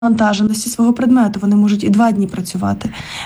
навантаженості свого предмету. Вони можуть і 2 дні працювати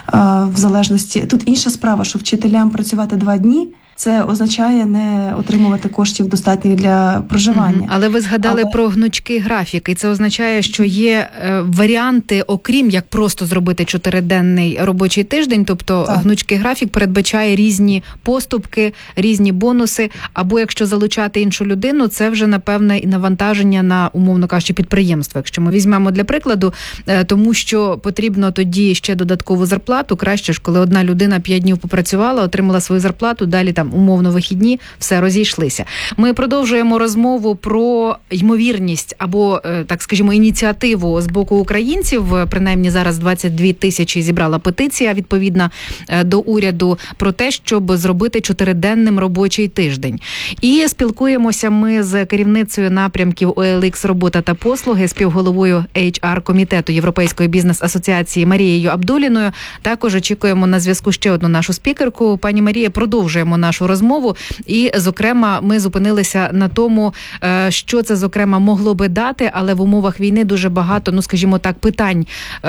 в залежності. Тут інша справа, що вчителям працювати 2 дні, це означає не отримувати коштів достатніх для проживання. Але ви згадали про гнучкий графік, і це означає, що є варіанти, окрім як просто зробити 4-денний робочий тиждень, тобто гнучкий графік передбачає різні поступки, різні бонуси, або якщо залучати іншу людину, це вже, напевне, і навантаження на, умовно кажучи, підприємство. Якщо ми візьмемо для прикладу, тому що потрібно тоді ще додаткову зарплату, краще ж, коли одна людина 5 днів попрацювала, отримала свою зарплату, далі там умовно вихідні, все, розійшлися. Ми продовжуємо розмову про ймовірність або, так скажімо, ініціативу з боку українців. Принаймні зараз 22 тисячі зібрала петиція відповідна до уряду про те, щоб зробити 4-денним робочий тиждень. І спілкуємося ми з керівницею напрямків OLX «Робота та послуги», співголовою HR-комітету Європейської бізнес-асоціації Марією Абдуліною. Також очікуємо на зв'язку ще одну нашу спікерку. Пані Марія, продовжуємо нашу розмову. І, зокрема, ми зупинилися на тому, що це, зокрема, могло би дати, але в умовах війни дуже багато, скажімо так, питань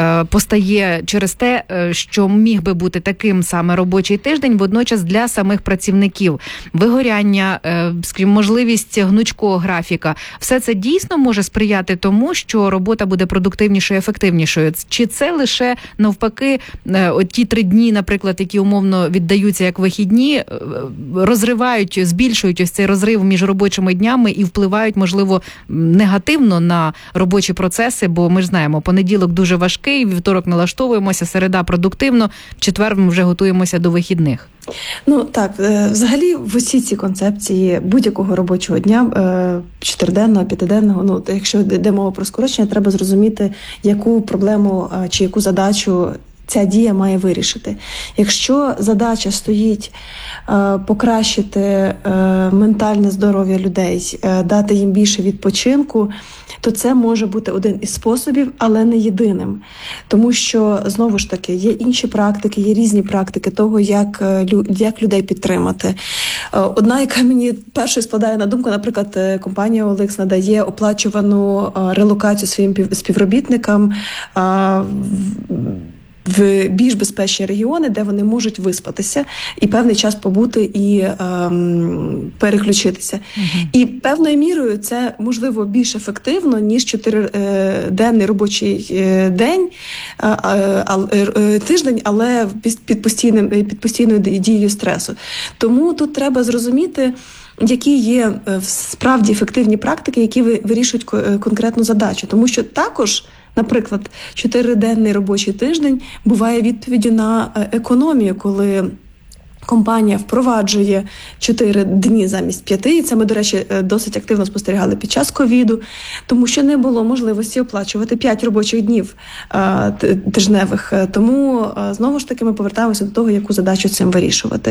постає через те, що міг би бути таким саме робочий тиждень, водночас для самих працівників. Вигоряння, скажімо, можливість гнучкого графіка. Все це дійсно може сприяти тому, що робота буде продуктивнішою, ефективнішою? Чи це лише, навпаки, ті 3 дні, наприклад, які умовно віддаються як вихідні, розривають, збільшують ось цей розрив між робочими днями і впливають, можливо, негативно на робочі процеси, бо ми ж знаємо, понеділок дуже важкий, вівторок налаштовуємося, середа продуктивно, в четвер ми вже готуємося до вихідних. Так, взагалі в усі ці концепції будь-якого робочого дня, 4-денного, 5-денного, якщо йде мова про скорочення, треба зрозуміти, яку проблему чи яку задачу ця дія має вирішити. Якщо задача стоїть покращити ментальне здоров'я людей, дати їм більше відпочинку, то це може бути один із способів, але не єдиним. Тому що, знову ж таки, є інші практики, є різні практики того, як людей підтримати. Одна, яка мені першою спадає на думку, наприклад, компанія OLX надає оплачувану релокацію своїм співробітникам в більш безпечні регіони, де вони можуть виспатися і певний час побути і переключитися. І певною мірою це, можливо, більш ефективно, ніж 4-денний робочий тиждень, але під постійною дією стресу. Тому тут треба зрозуміти, які є справді ефективні практики, які вирішують конкретну задачу. Тому що також, наприклад, 4-денний робочий тиждень буває відповіддю на економію, коли компанія впроваджує 4 дні замість 5, і це ми, до речі, досить активно спостерігали під час ковіду, тому що не було можливості оплачувати 5 робочих днів тижневих. Тому, знову ж таки, ми повертаємося до того, яку задачу цим вирішувати.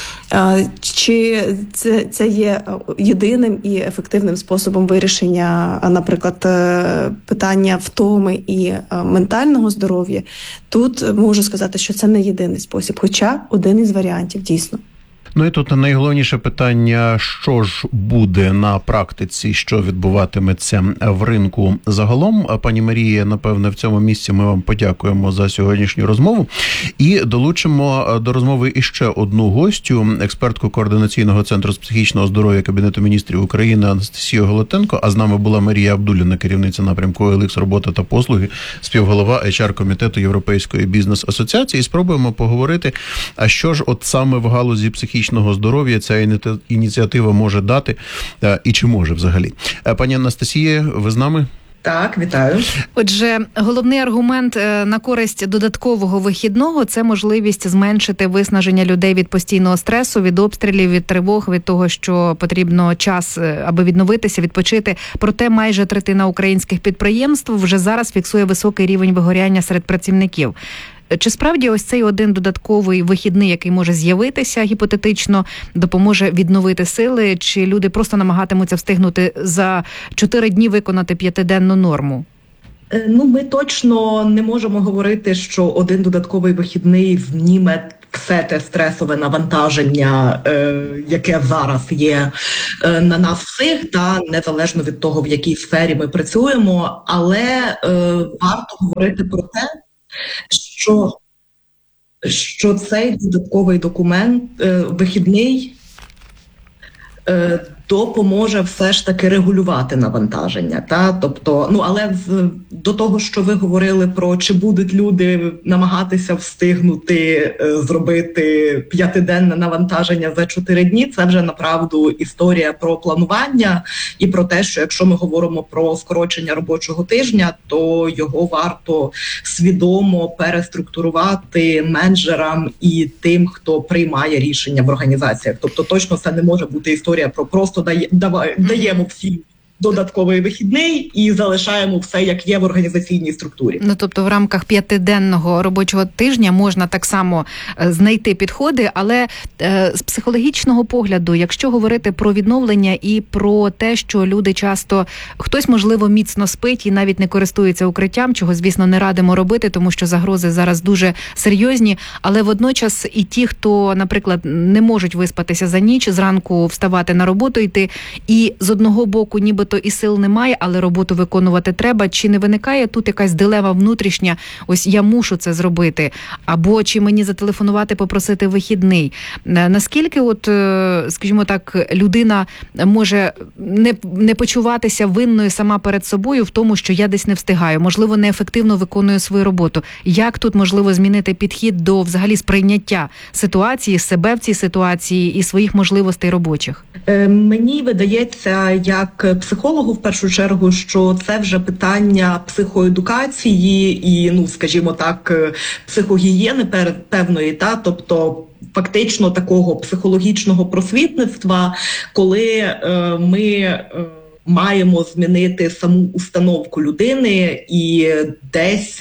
Чи це є єдиним і ефективним способом вирішення, наприклад, питання втоми і ментального здоров'я? Тут можу сказати, що це не єдиний спосіб, хоча один із варіантів, дійсно. І тут найголовніше питання, що ж буде на практиці, що відбуватиметься в ринку загалом. Пані Марія, напевне, в цьому місці ми вам подякуємо за сьогоднішню розмову і долучимо до розмови іще одну гостю, експертку Координаційного центру з психічного здоров'я Кабінету міністрів України Анастасію Голотенко, а з нами була Марія Абдуліна, керівниця напрямку OLX «Робота та послуги», співголова HR-комітету Європейської бізнес-асоціації. І спробуємо поговорити, а що ж от саме в галузі психічного здоров'я ця ініціатива може дати і чи може взагалі. Пані Анастасія, ви з нами? Так, вітаю. Отже, головний аргумент на користь додаткового вихідного – це можливість зменшити виснаження людей від постійного стресу, від обстрілів, від тривог, від того, що потрібно час, аби відновитися, відпочити. Проте майже третина українських підприємств вже зараз фіксує високий рівень вигоряння серед працівників. Чи справді ось цей один додатковий вихідний, який може з'явитися гіпотетично, допоможе відновити сили, чи люди просто намагатимуться встигнути за 4 дні виконати 5-денну норму? Ми точно не можемо говорити, що один додатковий вихідний зніме все те стресове навантаження, яке зараз є на нас всіх, та незалежно від того, в якій сфері ми працюємо, але варто говорити про те, що цей додатковий документ, вихідний, допоможе все ж таки регулювати навантаження. Та? Тобто, але до того, що ви говорили про чи будуть люди намагатися встигнути зробити 5-денне навантаження за 4 дні, це вже направду історія про планування і про те, що якщо ми говоримо про скорочення робочого тижня, то його варто свідомо переструктурувати менеджерам і тим, хто приймає рішення в організаціях. Тобто точно це не може бути історія про просто даємо всім додатковий вихідний і залишаємо все, як є в організаційній структурі. Тобто в рамках 5-денного робочого тижня можна так само знайти підходи, але з психологічного погляду, якщо говорити про відновлення і про те, що люди часто, хтось, можливо, міцно спить і навіть не користується укриттям, чого, звісно, не радимо робити, тому що загрози зараз дуже серйозні, але водночас і ті, хто, наприклад, не можуть виспатися за ніч, зранку вставати на роботу йти, і з одного боку нібито і сил немає, але роботу виконувати треба. Чи не виникає тут якась дилема внутрішня, ось я мушу це зробити, або чи мені зателефонувати, попросити вихідний? Наскільки, скажімо так, людина може не почуватися винною сама перед собою в тому, що я десь не встигаю, можливо, неефективно виконую свою роботу? Як тут можливо змінити підхід до взагалі сприйняття ситуації, себе в цій ситуації і своїх можливостей робочих? Мені видається, як психологу в першу чергу, що це вже питання психоедукації і, скажімо так, психогігієни певної, тобто фактично такого психологічного просвітництва, коли ми маємо змінити саму установку людини і десь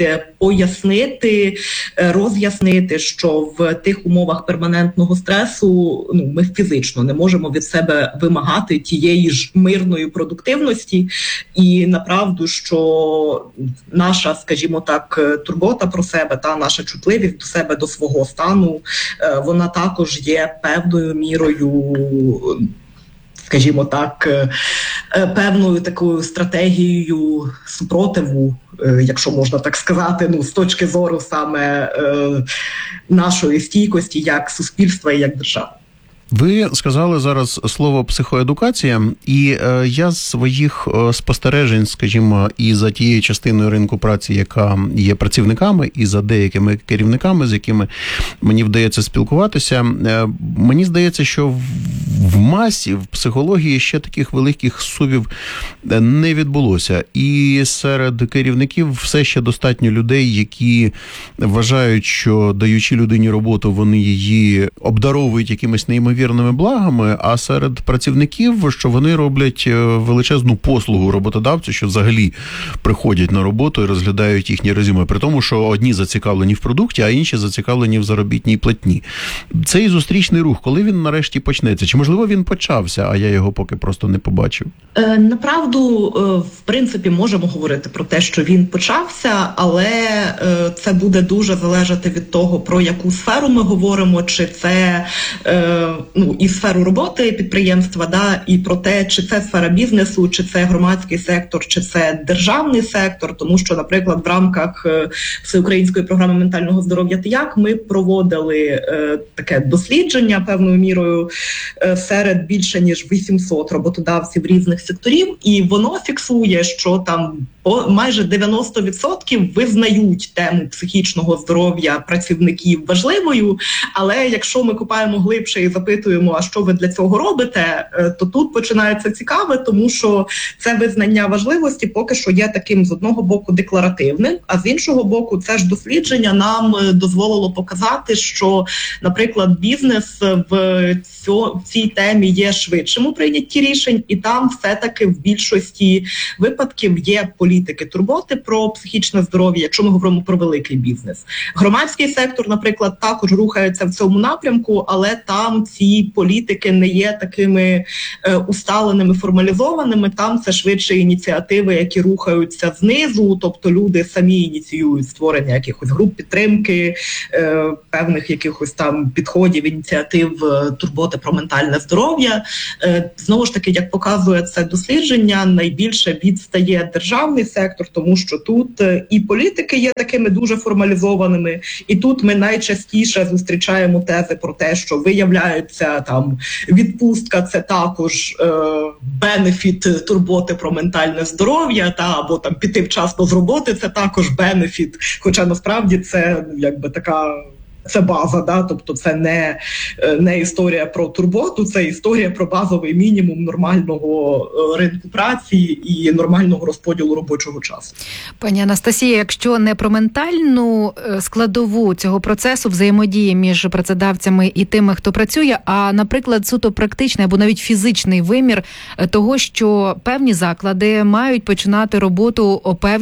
пояснити, роз'яснити, що в тих умовах перманентного стресу ми фізично не можемо від себе вимагати тієї ж мирної продуктивності. І направду, що наша, скажімо так, турбота про себе та наша чутливість до себе, до свого стану, вона також є певною мірою, скажімо так, певною такою стратегією супротиву, якщо можна так сказати, з точки зору саме нашої стійкості як суспільства і як держави. Ви сказали зараз слово психоедукація, і я з своїх спостережень, скажімо, і за тією частиною ринку праці, яка є працівниками, і за деякими керівниками, з якими мені вдається спілкуватися, мені здається, що в масі, в психології ще таких великих сувів не відбулося. І серед керівників все ще достатньо людей, які вважають, що даючи людині роботу, вони її обдаровують якимись неймовірними благами, а серед працівників, що вони роблять величезну послугу роботодавцю, що взагалі приходять на роботу і розглядають їхні резюме, при тому, що одні зацікавлені в продукті, а інші зацікавлені в заробітній платні. Цей зустрічний рух, коли він нарешті почнеться? Чи, можливо, він почався, а я його поки просто не побачив? Направду, в принципі, можемо говорити про те, що він почався, але це буде дуже залежати від того, про яку сферу ми говоримо, чи це і сферу роботи підприємства, і про те, чи це сфера бізнесу, чи це громадський сектор, чи це державний сектор, тому що, наприклад, в рамках Всеукраїнської програми ментального здоров'я «ТИЯК» ми проводили таке дослідження певною мірою серед більше ніж 800 роботодавців різних секторів, і воно фіксує, що там майже 90% визнають тему психічного здоров'я працівників важливою, але якщо ми копаємо глибше і запитуємо, а що ви для цього робите, то тут починається цікаве, тому що це визнання важливості поки що є таким з одного боку декларативним, а з іншого боку це ж дослідження нам дозволило показати, що, наприклад, бізнес в цій темі є швидшим у прийнятті рішень, і там все-таки в більшості випадків є політики турботи про психічне здоров'я, якщо ми говоримо про великий бізнес. Громадський сектор, наприклад, також рухається в цьому напрямку, але там ці ці політики не є такими усталеними, формалізованими. Там це швидше ініціативи, які рухаються знизу, тобто люди самі ініціюють створення якихось груп підтримки, певних якихось там підходів, ініціатив турботи про ментальне здоров'я. Знову ж таки, як показує це дослідження, найбільше відстає державний сектор, тому що тут і політики є такими дуже формалізованими, і тут ми найчастіше зустрічаємо тези про те, що виявляється там відпустка – це також бенефіт турботи про ментальне здоров'я, або там піти вчасно з роботи – це також бенефіт, хоча насправді це якби така... Це база, тобто це не історія про турботу, це історія про базовий мінімум нормального ринку праці і нормального розподілу робочого часу. Пані Анастасія, якщо не про ментальну складову цього процесу взаємодії між працедавцями і тими, хто працює, а, наприклад, суто практичний або навіть фізичний вимір того, що певні заклади мають починати роботу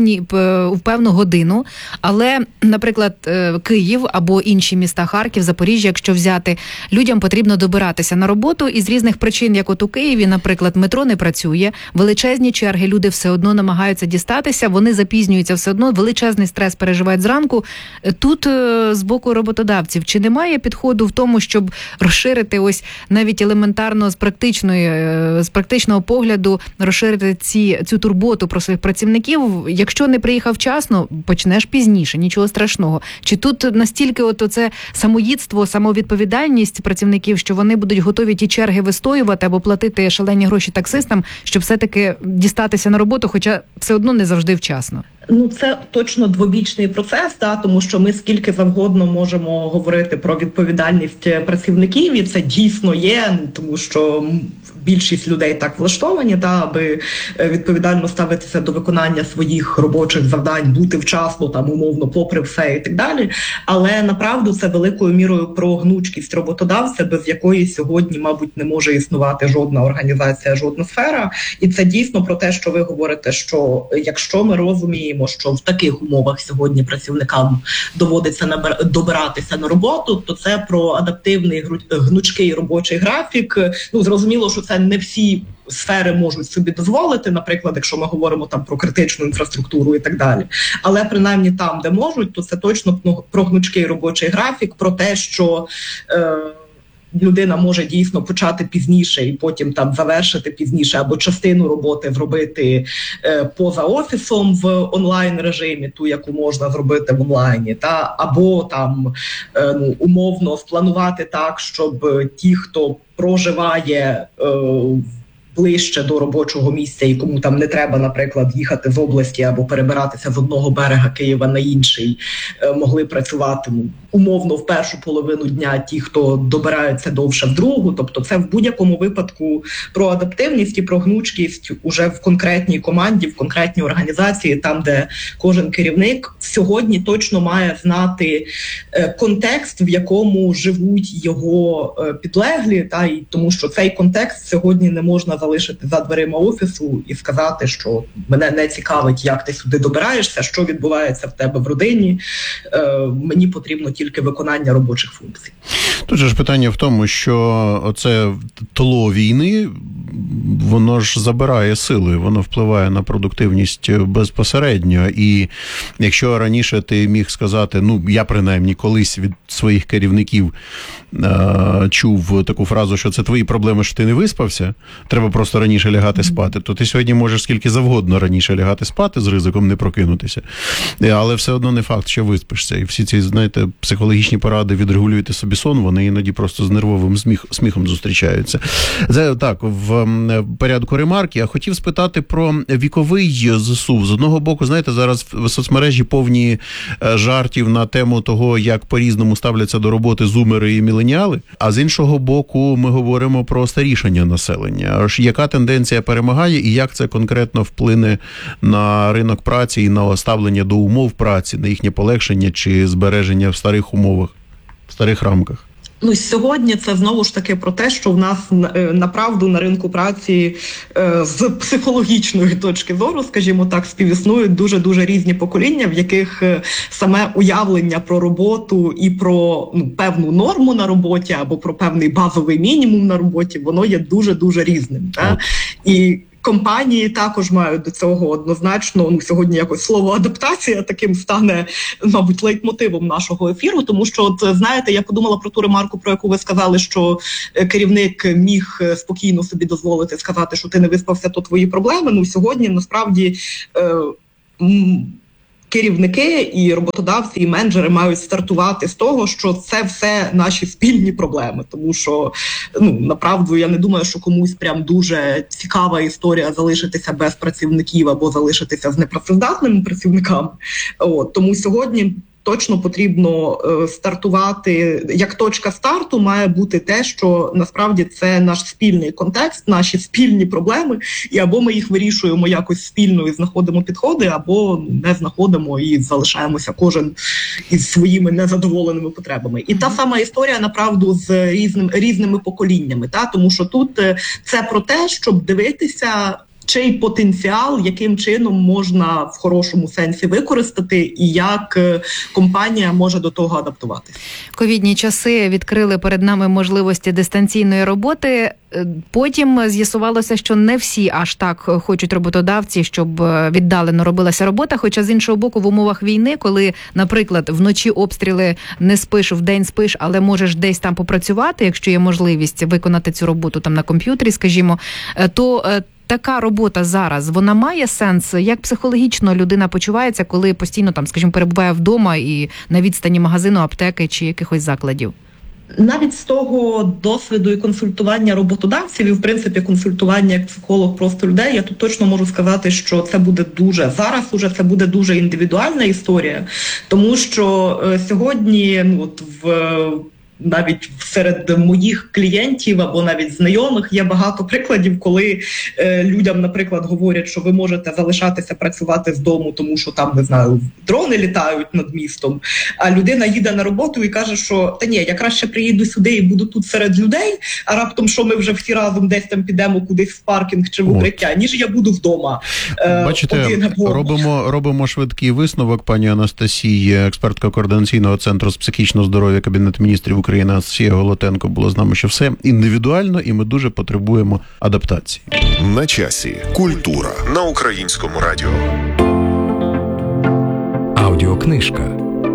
в певну годину, але, наприклад, Київ або інші міста, Харків, Запоріжжя, якщо взяти, людям потрібно добиратися на роботу і з різних причин, як от у Києві, наприклад, метро не працює, величезні черги, люди все одно намагаються дістатися, вони запізнюються все одно, величезний стрес переживають зранку. Тут з боку роботодавців, чи немає підходу в тому, щоб розширити ось навіть елементарно з практичного погляду розширити цю турботу про своїх працівників? Якщо не приїхав вчасно, почнеш пізніше, нічого страшного. Чи тут настільки це самоїдство, самовідповідальність працівників, що вони будуть готові ті черги вистоювати або платити шалені гроші таксистам, щоб все-таки дістатися на роботу, хоча все одно не завжди вчасно? Це точно двобічний процес, тому що ми скільки завгодно можемо говорити про відповідальність працівників, і це дійсно є, тому що більшість людей так влаштовані, аби відповідально ставитися до виконання своїх робочих завдань, бути вчасно, умовно, попри все і так далі. Але направду це великою мірою про гнучкість роботодавця, без якої сьогодні, мабуть, не може існувати жодна організація, жодна сфера. І це дійсно про те, що ви говорите, що якщо ми розуміємо, що в таких умовах сьогодні працівникам доводиться добиратися на роботу, то це про адаптивний гнучкий робочий графік. Зрозуміло, що це не всі сфери можуть собі дозволити, наприклад, якщо ми говоримо про критичну інфраструктуру і так далі. Але принаймні там, де можуть, то це точно про гнучкий робочий графік, про те, що людина може дійсно почати пізніше і потім завершити пізніше, або частину роботи зробити поза офісом в онлайн-режимі, ту, яку можна зробити в онлайні, або умовно спланувати так, щоб ті, хто проживає ближче до робочого місця і кому не треба, наприклад, їхати з області або перебиратися з одного берега Києва на інший, могли працювати умовно в першу половину дня, ті, хто добираються довше в другу. Тобто це в будь-якому випадку про адаптивність і про гнучкість уже в конкретній команді, в конкретній організації, там, де кожен керівник сьогодні точно має знати контекст, в якому живуть його підлеглі, і тому що цей контекст сьогодні не можна залишити за дверима офісу і сказати, що мене не цікавить, як ти сюди добираєшся, що відбувається в тебе в родині, мені потрібно тільки виконання робочих функцій. Тут же ж питання в тому, що оце тло війни, воно ж забирає сили, воно впливає на продуктивність безпосередньо. І якщо раніше ти міг сказати, я принаймні колись від своїх керівників чув таку фразу, що це твої проблеми, що ти не виспався, треба просто раніше лягати спати, то ти сьогодні можеш скільки завгодно раніше лягати спати з ризиком не прокинутися. Але все одно не факт, що виспишся. І всі ці, психологічні поради відрегулюйте собі сон, вони іноді просто з нервовим сміхом зустрічаються. Це так, в порядку ремарки. Я хотів спитати про віковий зсув. З одного боку, зараз в соцмережі повні жартів на тему того, як по-різному ставляться до роботи зумери і міленіали, а з іншого боку, ми говоримо про старішання населення. Яка тенденція перемагає і як це конкретно вплине на ринок праці і на ставлення до умов праці, на їхнє полегшення чи збереження в старих умовах, в старих рамках? Ну, сьогодні це знову ж таки про те, що в нас направду на ринку праці з психологічної точки зору, скажімо так, співіснують дуже-дуже різні покоління, в яких саме уявлення про роботу і про певну норму на роботі або про певний базовий мінімум на роботі, воно є дуже-дуже різним. Так? І компанії також мають до цього однозначно, сьогодні якось слово адаптація таким стане, мабуть, лейтмотивом нашого ефіру, тому що, от, знаєте, я подумала про ту ремарку, про яку ви сказали, що керівник міг спокійно собі дозволити сказати, що ти не виспався, то твої проблеми. Ну, сьогодні, насправді, керівники і роботодавці, і менеджери мають стартувати з того, що це все наші спільні проблеми. Тому що, направду, я не думаю, що комусь прям дуже цікава історія залишитися без працівників або залишитися з непрацездатними працівниками. Тому сьогодні точно потрібно стартувати, як точка старту має бути те, що насправді це наш спільний контекст, наші спільні проблеми, і або ми їх вирішуємо якось спільно і знаходимо підходи, або не знаходимо і залишаємося кожен із своїми незадоволеними потребами. І та сама історія, направду, з різними поколіннями, тому що тут це про те, щоб дивитися, чий потенціал, яким чином можна в хорошому сенсі використати і як компанія може до того адаптуватися. Ковідні часи відкрили перед нами можливості дистанційної роботи. Потім з'ясувалося, що не всі аж так хочуть роботодавці, щоб віддалено робилася робота. Хоча, з іншого боку, в умовах війни, коли, наприклад, вночі обстріли не спиш, вдень спиш, але можеш десь там попрацювати, якщо є можливість виконати цю роботу там на комп'ютері, скажімо, то така робота зараз, вона має сенс? Як психологічно людина почувається, коли постійно там, скажімо, перебуває вдома і на відстані магазину, аптеки чи якихось закладів? Навіть з того досвіду і консультування роботодавців, і, в принципі, консультування як психолог просто людей, я тут точно можу сказати, що це буде зараз уже це буде дуже індивідуальна історія, тому що сьогодні, навіть серед моїх клієнтів або навіть знайомих є багато прикладів, коли людям, наприклад, говорять, що ви можете залишатися працювати з дому, тому що там, не знаю, дрони літають над містом, а людина їде на роботу і каже, що та ні, я краще приїду сюди і буду тут серед людей, а раптом, що ми вже всі разом десь там підемо кудись в паркінг чи в укриття, ніж я буду вдома. Бачите, робимо швидкий висновок. Пані Анастасія, експертка Координаційного центру з психічного здоров'я Кабінету міністрів України, Анастасія Голотенко, було з нами, що все індивідуально, і ми дуже потребуємо адаптації. На часі. Культура на Українському радіо. Аудіокнижка.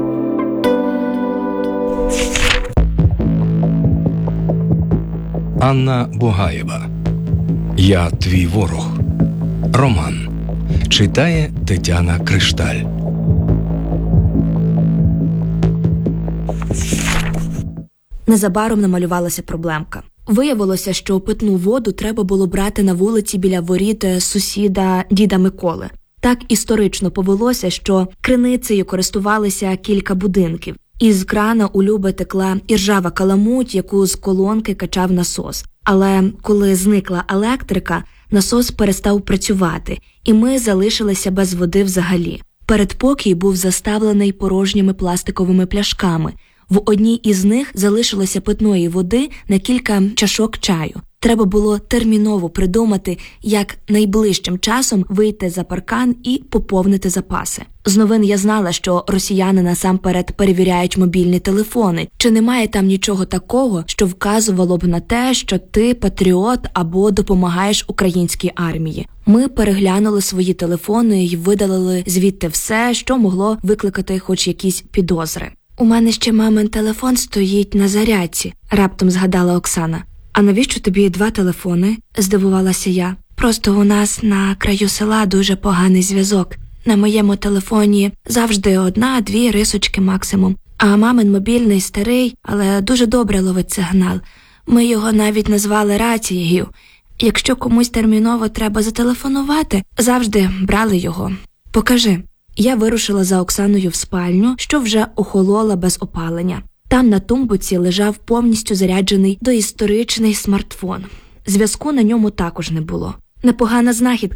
Анна Бугаєва. «Я твій ворог». Роман. Читає Тетяна Кришталь. Незабаром намалювалася проблемка. Виявилося, що питну воду треба було брати на вулиці біля воріт сусіда діда Миколи. Так історично повелося, що криницею користувалися кілька будинків. Із крана у Люби текла іржава каламуть, яку з колонки качав насос. Але коли зникла електрика, насос перестав працювати, і ми залишилися без води взагалі. Передпокій був заставлений порожніми пластиковими пляшками. В одній із них залишилося питної води на кілька чашок чаю. Треба було терміново придумати, як найближчим часом вийти за паркан і поповнити запаси. З новин я знала, що росіяни насамперед перевіряють мобільні телефони. Чи немає там нічого такого, що вказувало б на те, що ти патріот або допомагаєш українській армії? Ми переглянули свої телефони і видалили звідти все, що могло викликати хоч якісь підозри. «У мене ще мамин телефон стоїть на зарядці», – раптом згадала Оксана. «А навіщо тобі 2 телефони?» – здивувалася я. «Просто у нас на краю села дуже поганий зв'язок. На моєму телефоні завжди 1-2 рисочки максимум. А мамин мобільний старий, але дуже добре ловить сигнал. Ми його навіть назвали рацією. Якщо комусь терміново треба зателефонувати, завжди брали його. Покажи». Я вирушила за Оксаною в спальню, що вже охолола без опалення. Там на тумбуці лежав повністю заряджений доісторичний смартфон. Зв'язку на ньому також не було. Непогана знахідка.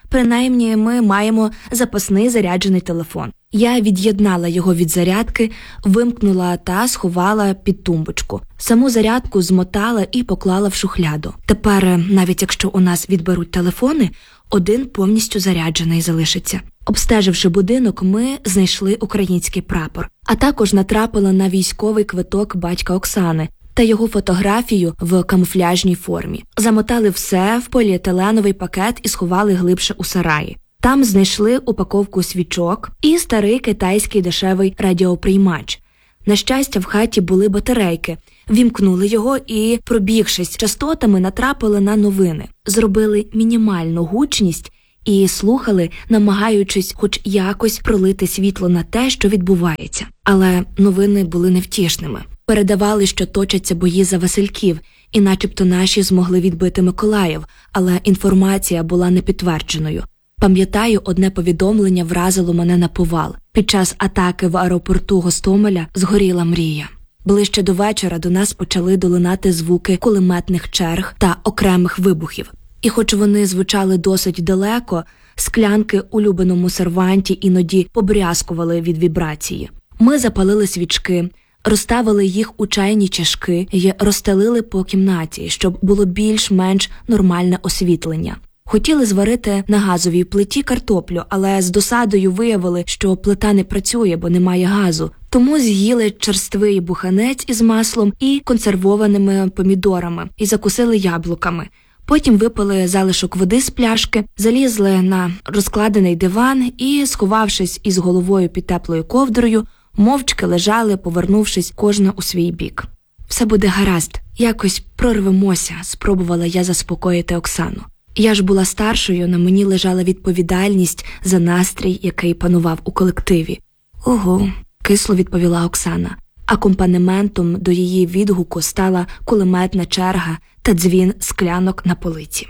Принаймні, ми маємо запасний заряджений телефон. Я від'єднала його від зарядки, вимкнула та сховала під тумбочку. Саму зарядку змотала і поклала в шухляду. Тепер, навіть якщо у нас відберуть телефони, один повністю заряджений залишиться. Обстеживши будинок, ми знайшли український прапор, а також натрапили на військовий квиток батька Оксани та його фотографію в камуфляжній формі. Замотали все в поліетиленовий пакет і сховали глибше у сараї. Там знайшли упаковку свічок і старий китайський дешевий радіоприймач. На щастя, в хаті були батарейки. Вімкнули його і, пробігшись частотами, натрапили на новини. Зробили мінімальну гучність і слухали, намагаючись хоч якось пролити світло на те, що відбувається. Але новини були невтішними. Передавали, що точаться бої за Васильків, і начебто наші змогли відбити Миколаїв, але інформація була непідтвердженою. Пам'ятаю, одне повідомлення вразило мене на повал. Під час атаки в аеропорту Гостомеля згоріла мрія. Ближче до вечора до нас почали долинати звуки кулеметних черг та окремих вибухів. І хоч вони звучали досить далеко, склянки у улюбленому серванті іноді побрязкували від вібрації. Ми запалили свічки, розставили їх у чайні чашки і розстелили по кімнаті, щоб було більш-менш нормальне освітлення. Хотіли зварити на газовій плиті картоплю, але з досадою виявили, що плита не працює, бо немає газу. Тому з'їли черствий буханець із маслом і консервованими помідорами і закусили яблуками. Потім випили залишок води з пляшки, залізли на розкладений диван і, сховавшись із головою під теплою ковдрою, мовчки лежали, повернувшись кожна у свій бік. «Все буде гаразд, якось прорвемося», – спробувала я заспокоїти Оксану. Я ж була старшою, на мені лежала відповідальність за настрій, який панував у колективі. «Ого», – кисло відповіла Оксана. Акомпанементом до її відгуку стала кулеметна черга та дзвін склянок на полиці.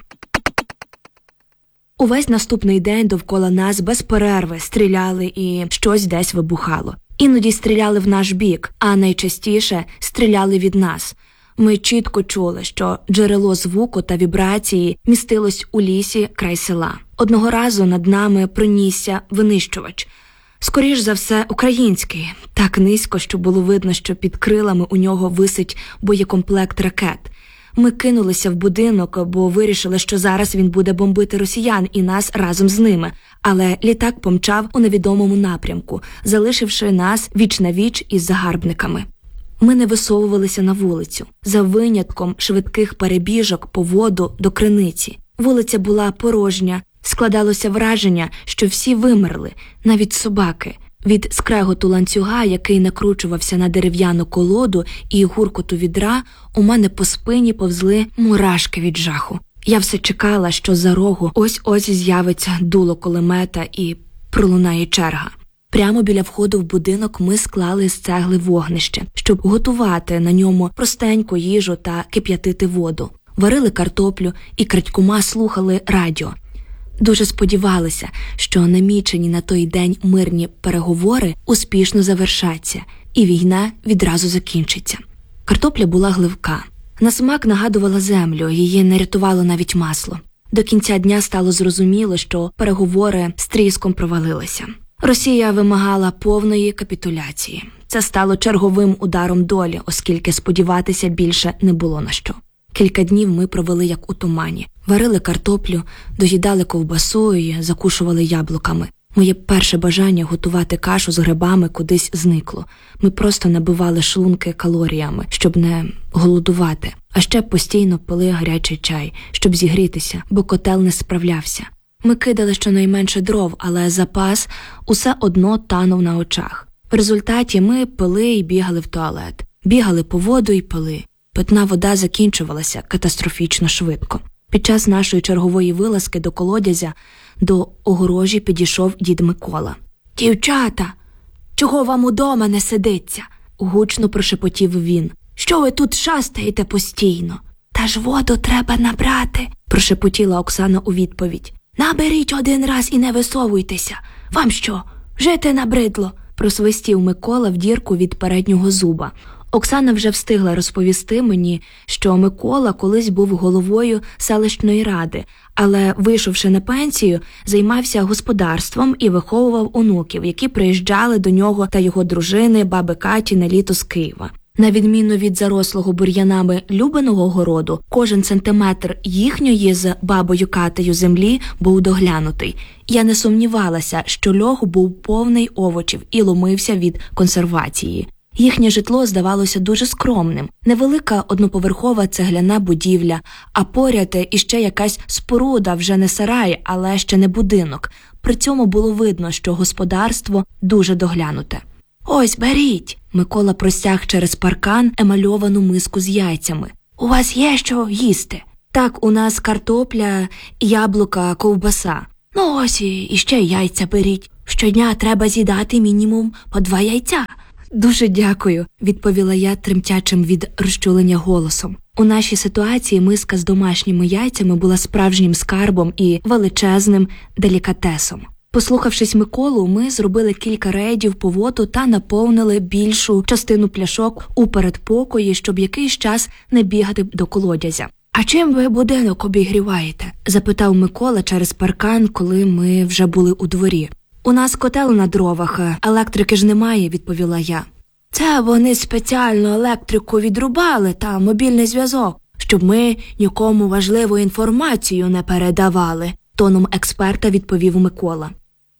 Увесь наступний день довкола нас без перерви стріляли і щось десь вибухало. Іноді стріляли в наш бік, а найчастіше стріляли від нас. Ми чітко чули, що джерело звуку та вібрації містилось у лісі край села. Одного разу над нами пронісся винищувач. Скоріш за все, український. Так низько, що було видно, що під крилами у нього висить боєкомплект ракет. Ми кинулися в будинок, бо вирішили, що зараз він буде бомбити росіян і нас разом з ними. Але літак помчав у невідомому напрямку, залишивши нас віч-навіч із загарбниками. Ми не висовувалися на вулицю, за винятком швидких перебіжок по воду до криниці. Вулиця була порожня, складалося враження, що всі вимерли, навіть собаки. Від скреготу ланцюга, який накручувався на дерев'яну колоду, і гуркоту відра, у мене по спині повзли мурашки від жаху. Я все чекала, що за рогу ось-ось з'явиться дуло кулемета і пролунає черга. Прямо біля входу в будинок ми склали з цегли вогнище, щоб готувати на ньому простеньку їжу та кип'ятити воду. Варили картоплю і крадькома слухали радіо. Дуже сподівалися, що намічені на той день мирні переговори успішно завершаться, і війна відразу закінчиться. Картопля була гливка. На смак нагадувала землю, її не рятувало навіть масло. До кінця дня стало зрозуміло, що переговори з тріском провалилися. Росія вимагала повної капітуляції. Це стало черговим ударом долі, оскільки сподіватися більше не було на що. Кілька днів ми провели як у тумані. Варили картоплю, доїдали ковбасу і закушували яблуками. Моє перше бажання готувати кашу з грибами кудись зникло. Ми просто набивали шлунки калоріями, щоб не голодувати. А ще постійно пили гарячий чай, щоб зігрітися, бо котел не справлявся. Ми кидали щонайменше дров, але запас усе одно танув на очах. В результаті ми пили і бігали в туалет. Бігали по воду і пили. Питна вода закінчувалася катастрофічно швидко. Під час нашої чергової вилазки до колодязя до огорожі підійшов дід Микола. «Дівчата, чого вам удома не сидиться?» – гучно прошепотів він. «Що ви тут шастаєте постійно?» «Та ж воду треба набрати», – прошепотіла Оксана у відповідь. «Наберіть один раз і не висовуйтеся. Вам що, жити набридло?» – просвистів Микола в дірку від переднього зуба. Оксана вже встигла розповісти мені, що Микола колись був головою селищної ради, але, вийшовши на пенсію, займався господарством і виховував онуків, які приїжджали до нього та його дружини, баби Каті, на літо з Києва. На відміну від зарослого бур'янами Любиного городу, кожен сантиметр їхньої з бабою Катею землі був доглянутий. Я не сумнівалася, що льох був повний овочів і ломився від консервації. Їхнє житло здавалося дуже скромним. Невелика одноповерхова цегляна будівля, а поряд іще якась споруда, вже не сарай, але ще не будинок. При цьому було видно, що господарство дуже доглянуте. «Ось, беріть!» Микола простяг через паркан емальовану миску з яйцями. «У вас є що їсти?» «Так, у нас картопля, яблука, ковбаса». «Ну ось, і ще яйця беріть. Щодня треба з'їдати мінімум по 2 яйця». «Дуже дякую», – відповіла я тремтячим від розчулення голосом. У нашій ситуації миска з домашніми яйцями була справжнім скарбом і величезним делікатесом. Послухавшись Миколу, ми зробили кілька рейдів по воду та наповнили більшу частину пляшок у передпокої, щоб якийсь час не бігати до колодязя. «А чим ви будинок обігріваєте?» – запитав Микола через паркан, коли ми вже були у дворі. «У нас котел на дровах, електрики ж немає», – відповіла я. «Це вони спеціально електрику відрубали та мобільний зв'язок, щоб ми нікому важливу інформацію не передавали», – тоном експерта відповів Микола.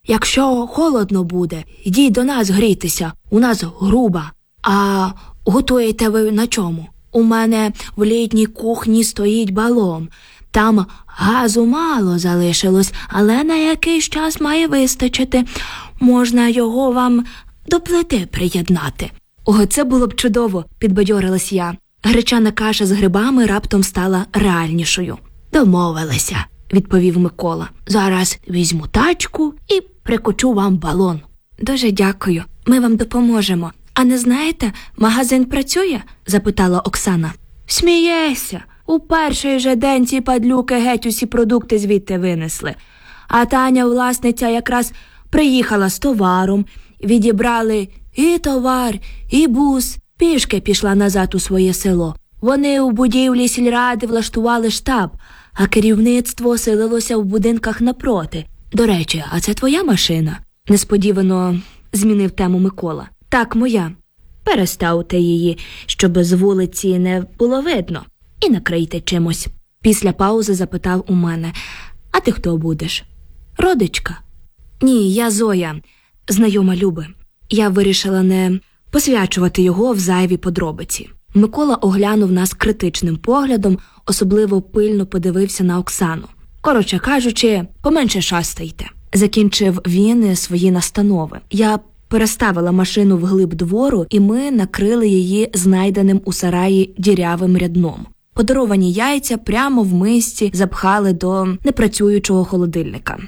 «Якщо холодно буде, йдіть до нас грітися, у нас груба. А готуєте ви на чому? У мене в літній кухні стоїть балон. Там газу мало залишилось, але на якийсь час має вистачити. Можна його вам до плити приєднати». «О, це було б чудово», – підбадьорилась я. Гречана каша з грибами раптом стала реальнішою. «Домовилися», – відповів Микола. «Зараз візьму тачку і прикочу вам балон». «Дуже дякую, ми вам допоможемо. А не знаєте, магазин працює?» – запитала Оксана. «Смієшся. У перший же день ці падлюки геть усі продукти звідти винесли. А Таня, власниця, якраз приїхала з товаром, відібрали і товар, і бус, пішки пішла назад у своє село. Вони у будівлі сільради влаштували штаб, а керівництво оселилося в будинках напроти. До речі, а це твоя машина?» – несподівано змінив тему Микола. «Так, моя. Переставте її, щоб з вулиці не було видно. І накрийте чимось». Після паузи запитав у мене: «А ти хто будеш?» «Родичка». «Ні, я Зоя, знайома Люби». Я вирішила не посвячувати його в зайві подробиці. Микола оглянув нас критичним поглядом, особливо пильно подивився на Оксану. «Коротше кажучи, поменше шастайте», – закінчив він свої настанови. Я переставила машину вглиб двору, і ми накрили її знайденим у сараї дірявим рядном. Подаровані яйця прямо в мисці запхали до непрацюючого холодильника.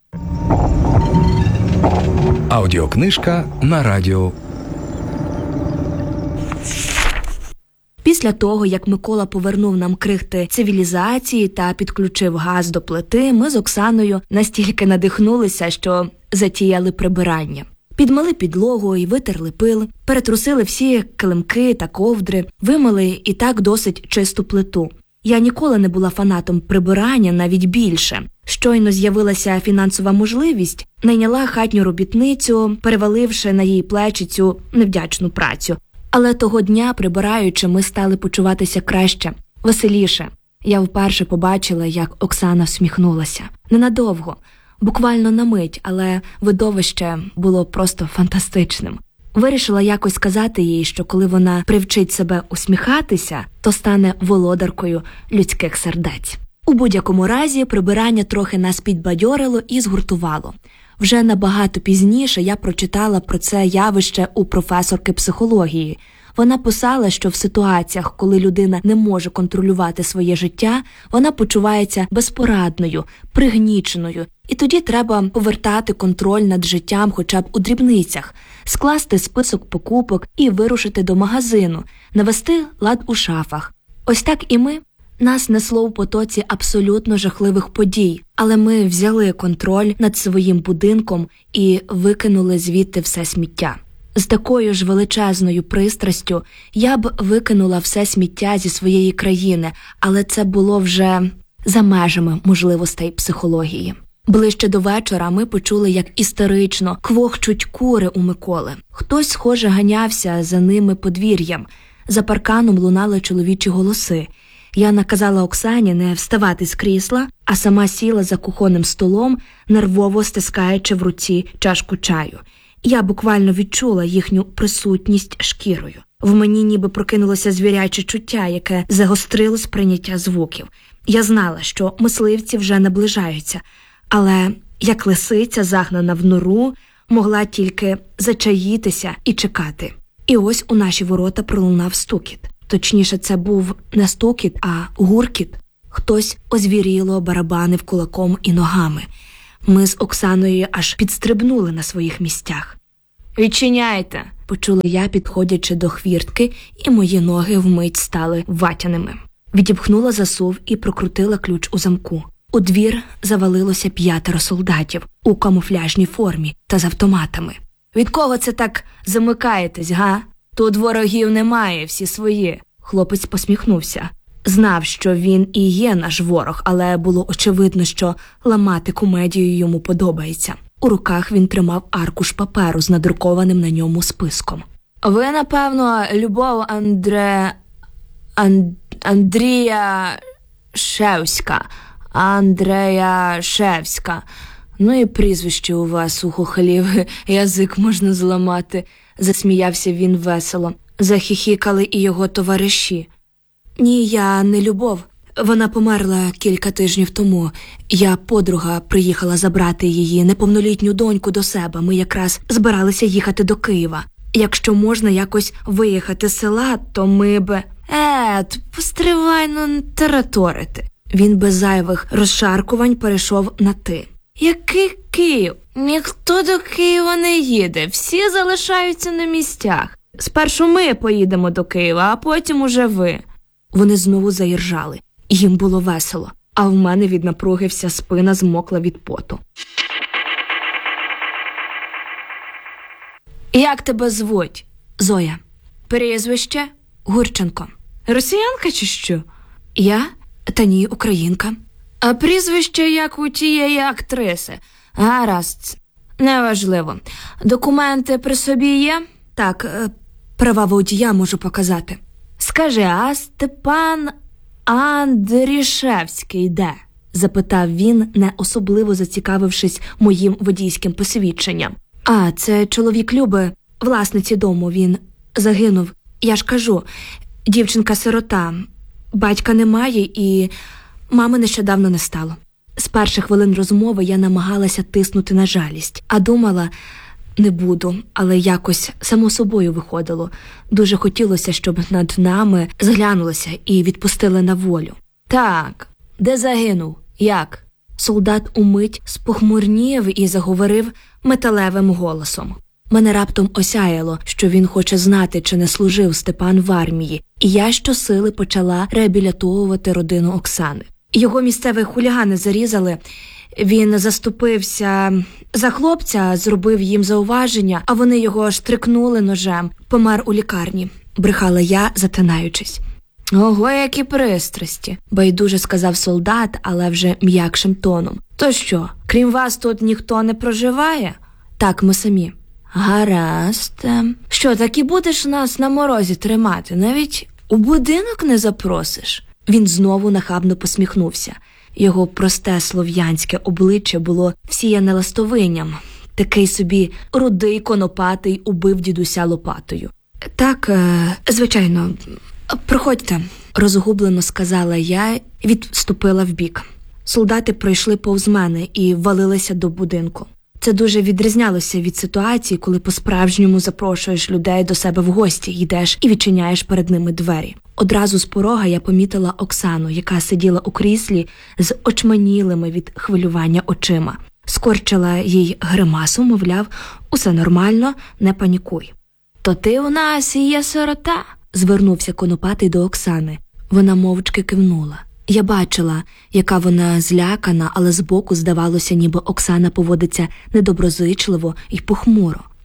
Аудіокнижка на радіо. Після того, як Микола повернув нам крихти цивілізації та підключив газ до плити, ми з Оксаною настільки надихнулися, що затіяли прибирання. Підмили підлогу і витерли пил, перетрусили всі килимки та ковдри, вимили і так досить чисту плиту. Я ніколи не була фанатом прибирання, навіть більше. Щойно з'явилася фінансова можливість, найняла хатню робітницю, переваливши на її плечі цю невдячну працю. Але того дня, прибираючи, ми стали почуватися краще, веселіше. Я вперше побачила, як Оксана всміхнулася. Ненадовго, буквально на мить, але видовище було просто фантастичним. Вирішила якось сказати їй, що коли вона привчить себе усміхатися, то стане володаркою людських сердець. У будь-якому разі, прибирання трохи нас підбадьорило і згуртувало. Вже набагато пізніше я прочитала про це явище у професорки психології. Вона писала, що в ситуаціях, коли людина не може контролювати своє життя, вона почувається безпорадною, пригніченою. І тоді треба повертати контроль над життям хоча б у дрібницях, скласти список покупок і вирушити до магазину, навести лад у шафах. Ось так і ми. Нас несло в потоці абсолютно жахливих подій, але ми взяли контроль над своїм будинком і викинули звідти все сміття. З такою ж величезною пристрастю я б викинула все сміття зі своєї країни, але це було вже за межами можливостей психології. Ближче до вечора ми почули, як істерично квохчуть кури у Миколи. Хтось, схоже, ганявся за ними подвір'ям. За парканом лунали чоловічі голоси. Я наказала Оксані не вставати з крісла, а сама сіла за кухонним столом, нервово стискаючи в руці чашку чаю. Я буквально відчула їхню присутність шкірою. В мені ніби прокинулося звіряче чуття, яке загострило сприйняття звуків. Я знала, що мисливці вже наближаються, але, як лисиця, загнана в нору, могла тільки зачаїтися і чекати. І ось у наші ворота пролунав стукіт. Точніше, це був не стукіт, а гуркіт. Хтось озвіріло барабанив кулаком і ногами. Ми з Оксаною аж підстрибнули на своїх місцях. «Відчиняйте!» – почула я, підходячи до хвіртки, і мої ноги вмить стали ватяними. Відіпхнула засув і прокрутила ключ у замку. У двір завалилося 5 солдатів у камуфляжній формі та з автоматами. «Від кого це так замикаєтесь, га? Тут ворогів немає, всі свої». Хлопець посміхнувся. Знав, що він і є наш ворог, але було очевидно, що ламати комедію йому подобається. У руках він тримав аркуш паперу з надрукованим на ньому списком. «Ви, напевно, Любов Андрія Шевська. Андрея Шевська. Ну і прізвище у вас, у хохолів, язик можна зламати», – засміявся він весело. Захихікали і його товариші. «Ні, я не Любов. Вона померла кілька тижнів тому. Я подруга приїхала забрати її неповнолітню доньку до себе. Ми якраз збиралися їхати до Києва. Якщо можна якось виїхати з села, то ми б...» Постривай, не тараторити». Він без зайвих розшаркувань перейшов на «ти». «Який Київ? Ніхто до Києва не їде. Всі залишаються на місцях. Спершу ми поїдемо до Києва, а потім уже ви». Вони знову заіржали. Їм було весело, а в мене від напруги вся спина змокла від поту. «Як тебе звуть?» «Зоя». «Прізвище?» «Гурченко». «Росіянка чи що?» «Я? Та ні, українка». «А прізвище, як у тієї актриси?» «Гаразд, неважливо. Документи при собі є?» «Так, права водія можу показати». «Скажи, а Степан Андрішевський де?» – запитав він, не особливо зацікавившись моїм водійським посвідченням. Це чоловік Люби, власниці дому, він загинув. Я ж кажу, дівчинка-сирота, батька немає і мами нещодавно не стало». З перших хвилин розмови я намагалася тиснути на жалість, а думала, не буду, але якось само собою виходило. Дуже хотілося, щоб над нами зглянулося і відпустили на волю. «Так, де загинув? Як?» Солдат умить спохмурнів і заговорив металевим голосом. Мене раптом осяяло, що він хоче знати, чи не служив Степан в армії, і я щосили почала реабілітовувати родину Оксани. Його місцеві хулігани зарізали. Він заступився за хлопця, зробив їм зауваження, а вони його штрикнули ножем. Помер у лікарні, брехала я, затинаючись. «Ого, які пристрасті», – байдуже сказав солдат, але вже м'якшим тоном. «То що, крім вас тут ніхто не проживає?» «Так, ми самі». «Гаразд. Що, так і будеш нас на морозі тримати? Навіть у будинок не запросиш?» Він знову нахабно посміхнувся. Його просте слов'янське обличчя було всіяне ластовинням. Такий собі рудий конопатий убив дідуся лопатою. «Так, звичайно, проходьте», – розгублено сказала я, відступила вбік. Солдати пройшли повз мене і валилися до будинку. Це дуже відрізнялося від ситуації, коли по-справжньому запрошуєш людей до себе в гості, йдеш і відчиняєш перед ними двері. Одразу з порога я помітила Оксану, яка сиділа у кріслі з очманілими від хвилювання очима. Скорчила їй гримасу, мовляв, усе нормально, не панікуй. «То ти у нас і є сирота?» – звернувся конопатий до Оксани. Вона мовчки кивнула. Я бачила, яка вона злякана, але збоку здавалося, ніби Оксана поводиться недоброзичливо і похмуро.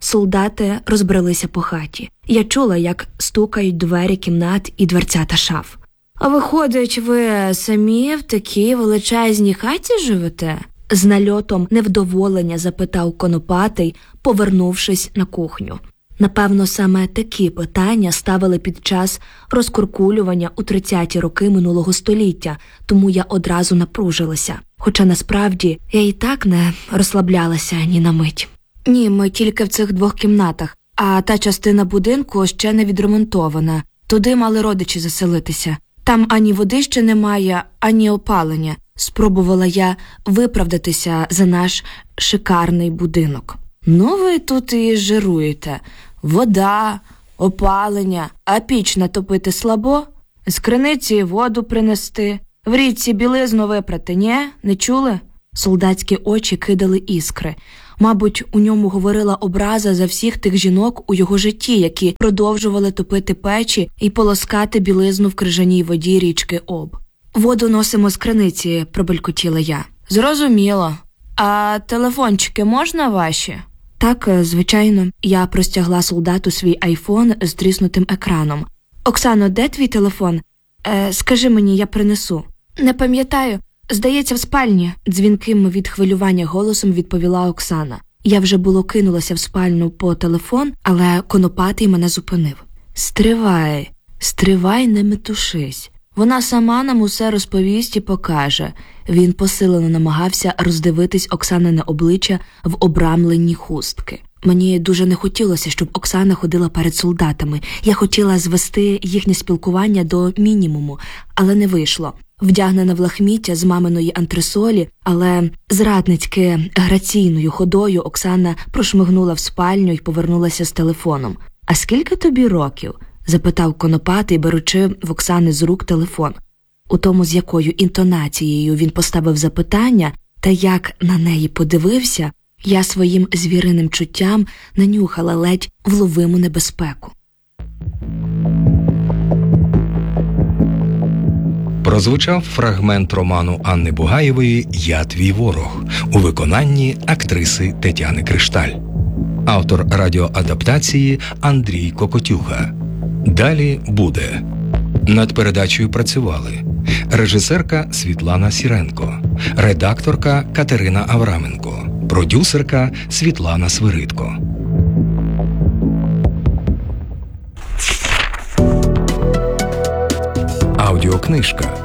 Солдати розбрелися по хаті. Я чула, як стукають двері кімнат і дверцята шаф. «А виходить, ви самі в такій величезній хаті живете?» З нальотом невдоволення запитав Конопатий, повернувшись на кухню. Напевно, саме такі питання ставили під час розкуркулювання у 30-ті роки минулого століття, тому я одразу напружилася. Хоча насправді я і так не розслаблялася ні на мить. «Ні, ми тільки в цих 2 кімнатах, а та частина будинку ще не відремонтована. Туди мали родичі заселитися. Там ані води ще немає, ані опалення». Спробувала я виправдатися за наш шикарний будинок. «Ну ви тут і жируєте. Вода, опалення, а піч натопити слабо? З криниці воду принести, в річці білизну випрати, ні? Не чули?» Солдатські очі кидали іскри. Мабуть, у ньому говорила образа за всіх тих жінок у його житті, які продовжували топити печі і полоскати білизну в крижаній воді річки Об. «Воду носимо з криниці», – пробелькотіла я. «Зрозуміло. А телефончики можна ваші?» «Так, звичайно». Я простягла солдату свій айфон з тріснутим екраном. «Оксано, де твій телефон? Скажи мені, я принесу». «Не пам'ятаю. Здається, в спальні», – дзвінким від хвилювання голосом відповіла Оксана. Я вже було кинулася в спальню по телефон, але Конопатий мене зупинив. Стривай, не метушись. Вона сама нам усе розповість і покаже». Він посилено намагався роздивитись Оксанине обличчя в обрамленні хустки. Мені дуже не хотілося, щоб Оксана ходила перед солдатами. Я хотіла звести їхнє спілкування до мінімуму, але не вийшло. Вдягнена в лахміття з маминої антресолі, але зрадницьки граційною ходою Оксана прошмигнула в спальню і повернулася з телефоном. «А скільки тобі років?» – запитав Конопатий, беручи в Оксани з рук телефон. У тому, з якою інтонацією він поставив запитання та як на неї подивився, я своїм звіриним чуттям нанюхала ледь вловиму небезпеку. Прозвучав фрагмент роману Анни Бугаєвої «Я твій ворог» у виконанні актриси Тетяни Кришталь. Автор радіоадаптації Андрій Кокотюга. Далі буде. Над передачею працювали режисерка Світлана Сіренко, редакторка Катерина Авраменко, продюсерка Світлана Свиридко. Аудіокнижка.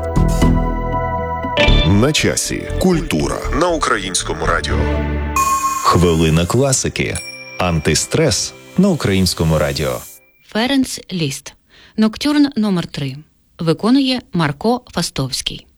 На часі. Культура на Українському радіо. Хвилина класики. Антистрес на Українському радіо. Ференц Ліст. Ноктюрн номер 3. Виконує Марко Фастовський.